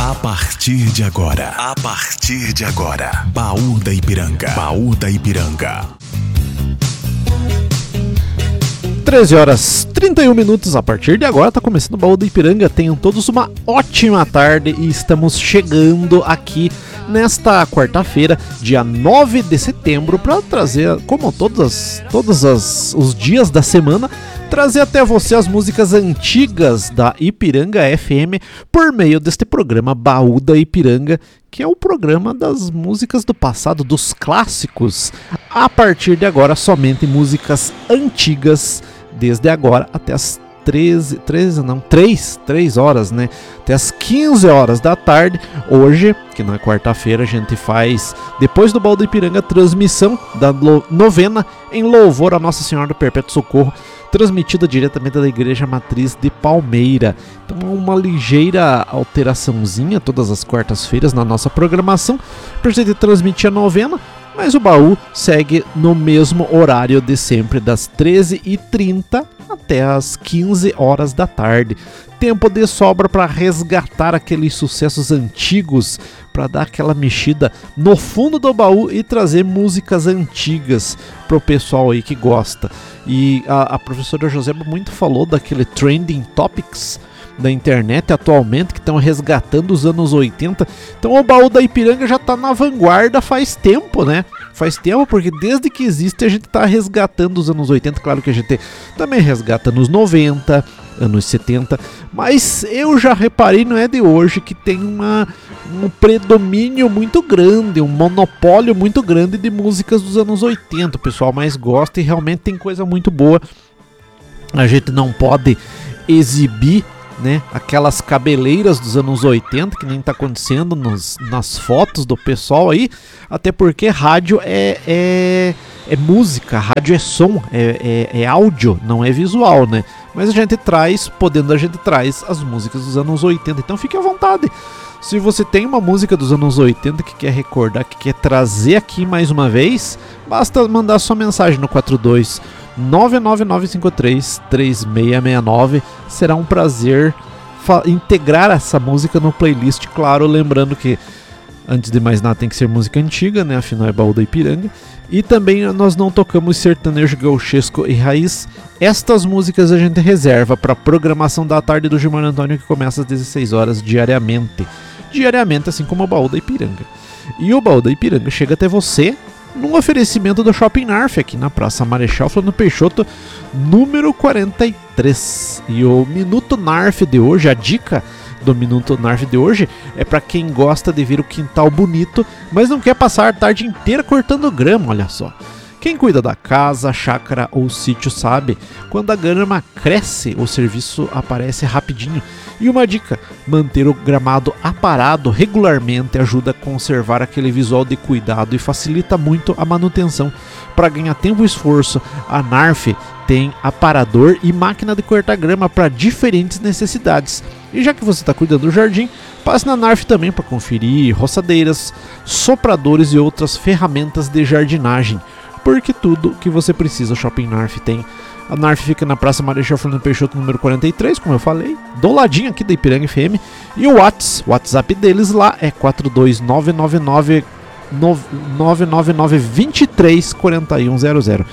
A partir de agora, Baú da Ipiranga. Baú da Ipiranga. 13 horas 31 minutos. A partir de agora tá começando o Baú da Ipiranga. Tenham todos uma ótima tarde e estamos chegando aqui nesta quarta-feira, dia 9 de setembro, para trazer, como todos os dias da semana, trazer até você as músicas antigas da Ipiranga FM por meio deste programa Baú da Ipiranga, que é o programa das músicas do passado, dos clássicos. A partir de agora, somente músicas antigas, desde agora até as 3 horas, né? Até as 15 horas da tarde. Hoje, que na quarta-feira a gente faz, depois do Baú da Ipiranga, transmissão da novena em louvor a Nossa Senhora do Perpétuo Socorro, transmitida diretamente da Igreja Matriz de Palmeira. Então, uma ligeira alteraçãozinha todas as quartas-feiras na nossa programação, para a gente transmitir a novena, mas o baú segue no mesmo horário de sempre, das 13h30 até as 15 horas da tarde. Tempo de sobra para resgatar aqueles sucessos antigos, para dar aquela mexida no fundo do baú e trazer músicas antigas pro pessoal aí que gosta. E a professora Joseba muito falou daquele Trending Topics da internet atualmente, que estão resgatando os anos 80. Então o Baú da Ipiranga já está na vanguarda faz tempo, né? Faz tempo, porque desde que existe a gente está resgatando os anos 80. Claro que a gente também resgata anos 90, anos 70, mas eu já reparei, não é de hoje, que tem um predomínio muito grande, um monopólio muito grande de músicas dos anos 80. O pessoal mais gosta e realmente tem coisa muito boa. A gente não pode exibir, né, aquelas cabeleiras dos anos 80, que nem tá acontecendo nas fotos do pessoal aí, até porque rádio é música, rádio é som, é áudio, não é visual, né? Mas a gente traz as músicas dos anos 80, então fique à vontade. Se você tem uma música dos anos 80 que quer recordar, que quer trazer aqui mais uma vez, basta mandar sua mensagem no 42 999533669. Será um prazer integrar essa música no playlist, claro, lembrando que antes de mais nada tem que ser música antiga, né? Afinal é Baú da Ipiranga. E também nós não tocamos sertanejo, gauchesco e raiz. Estas músicas a gente reserva para a programação da tarde do Gilmar Antônio, que começa às 16 horas diariamente, assim como o Baú da Ipiranga. E o Baú da Ipiranga chega até você num oferecimento do Shopping Narf, aqui na Praça Marechal Floriano Peixoto, número 43. E o Minuto Narf de hoje, a dica do Minuto Narf de hoje, é para quem gosta de ver o quintal bonito, mas não quer passar a tarde inteira cortando grama, olha só. Quem cuida da casa, chácara ou sítio sabe, quando a grama cresce, o serviço aparece rapidinho. E uma dica, manter o gramado aparado regularmente ajuda a conservar aquele visual de cuidado e facilita muito a manutenção. Para ganhar tempo e esforço, a Narf tem aparador e máquina de cortar grama para diferentes necessidades. E já que você está cuidando do jardim, passe na Narf também para conferir roçadeiras, sopradores e outras ferramentas de jardinagem, porque tudo que você precisa o Shopping Narf tem. A Narf fica na Praça Marechal Floriano Peixoto, número 43, como eu falei, do ladinho aqui da Ipiranga FM. E o WhatsApp deles lá é 42999234100.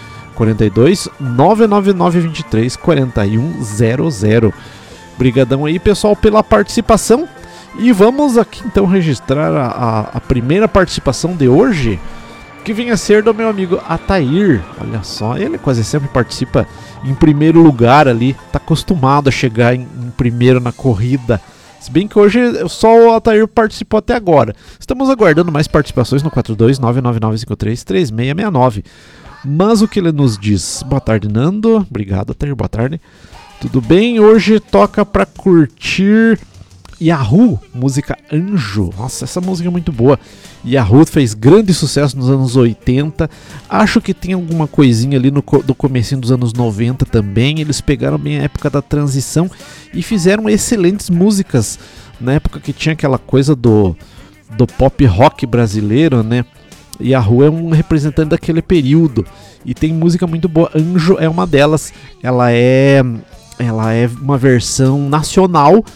42999234100. Brigadão aí, pessoal, pela participação. E vamos aqui então registrar a primeira participação de hoje, que vem a ser do meu amigo Atair. Olha só, ele quase sempre participa em primeiro lugar ali, tá acostumado a chegar em primeiro na corrida. Se bem que hoje só o Atair participou até agora. Estamos aguardando mais participações no 42999533669. Mas o que ele nos diz? Boa tarde, Nando. Obrigado, Atair, boa tarde. Tudo bem? Hoje toca pra curtir Yahoo, música Anjo. Nossa, essa música é muito boa. Yahoo fez grande sucesso nos anos 80. Acho que tem alguma coisinha ali do comecinho dos anos 90 também. Eles pegaram bem a época da transição e fizeram excelentes músicas na época que tinha aquela coisa do pop rock brasileiro, né? Yahoo é um representante daquele período e tem música muito boa. Anjo é uma delas. Ela é uma versão nacional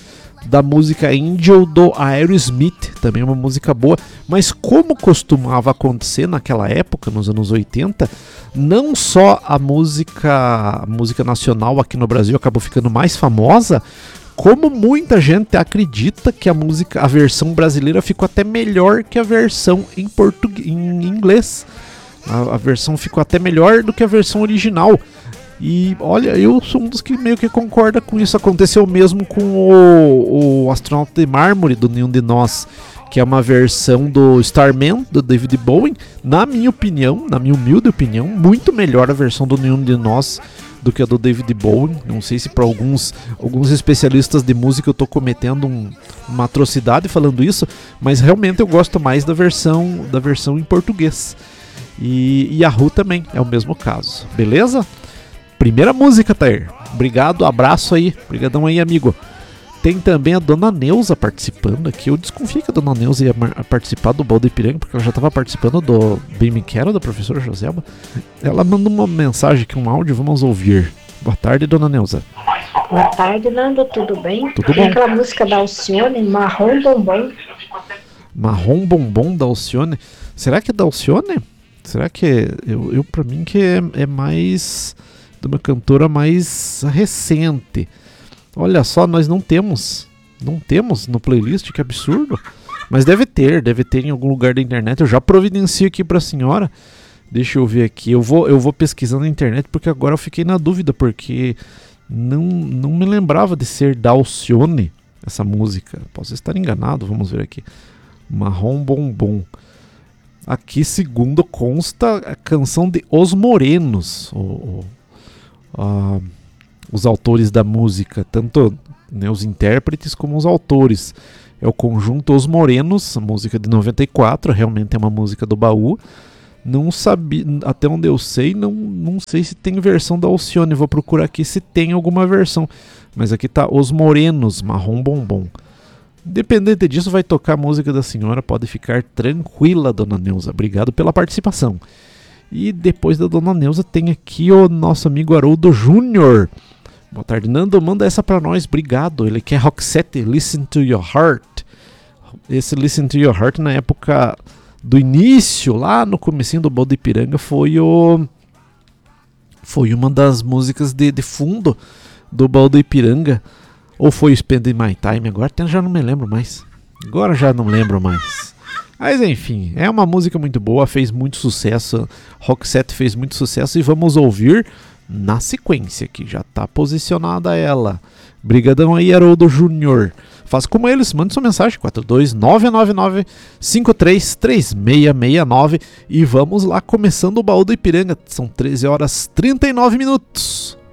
da música Angel do Aerosmith, também uma música boa, mas como costumava acontecer naquela época, nos anos 80, não só a música nacional aqui no Brasil acabou ficando mais famosa, como muita gente acredita que a versão brasileira ficou até melhor que a versão em inglês. A versão ficou até melhor do que a versão original. E olha, eu sou um dos que meio que concorda com isso. Aconteceu mesmo com o Astronauta de Mármore, do Nenhum de Nós, que é uma versão do Starman, do David Bowie. Na minha opinião, na minha humilde opinião, muito melhor a versão do Nenhum de Nós do que a do David Bowie. Não sei se para alguns especialistas de música eu estou cometendo uma atrocidade falando isso, mas realmente eu gosto mais da versão em português. E a Ru também é o mesmo caso, beleza? Primeira música, Tair. Obrigado, abraço aí. Obrigadão aí, amigo. Tem também a Dona Neuza participando aqui. Eu desconfio que a Dona Neuza ia participar do Baldo Ipiranga, porque ela já estava participando do Bem Me Quero, da professora Joselma. Ela mandou uma mensagem aqui, um áudio, vamos ouvir. Boa tarde, Dona Neuza. Boa tarde, Nando, tudo bem? Tudo Tem bom. aquela música da Alcione, Marrom Bombom. Marrom Bombom da Alcione. Será que é da Alcione? Será que eu pra mim que é mais de uma cantora mais recente. Olha só, nós não temos no playlist, que absurdo. Mas deve ter em algum lugar da internet. Eu já providencio aqui pra senhora. Deixa eu ver aqui. Eu vou pesquisando na internet, porque agora eu fiquei na dúvida, porque não me lembrava de ser da Alcione essa música. Posso estar enganado, vamos ver aqui. Marrom Bombom. Aqui, segundo consta, a canção de Os Morenos, os autores da música, tanto, né, os intérpretes como os autores. É o conjunto Os Morenos, a música de 94, realmente é uma música do baú. Não sabia, até onde eu sei, não sei se tem versão da Alcione. Vou procurar aqui se tem alguma versão. Mas aqui tá Os Morenos, Marrom Bombom. Independente disso, vai tocar a música da senhora, pode ficar tranquila, Dona Neuza. Obrigado pela participação. E depois da Dona Neuza tem aqui o nosso amigo Haroldo Júnior. Boa tarde, Nando, manda essa pra nós, obrigado. Ele quer Roxette, Listen to Your Heart. Esse Listen to Your Heart, na época do início, lá no comecinho do Baldo Ipiranga, foi uma das músicas de fundo do Baldo Ipiranga. Ou foi o Spending My Time, agora já não me lembro mais. Mas enfim, é uma música muito boa, fez muito sucesso. Roxette fez muito sucesso e vamos ouvir na sequência, que já está posicionada ela. Brigadão aí, Haroldo Júnior. Faz como eles, mande sua mensagem, 42999-533669. E vamos lá, começando o Baú do Ipiranga. São 13 horas 39 minutos.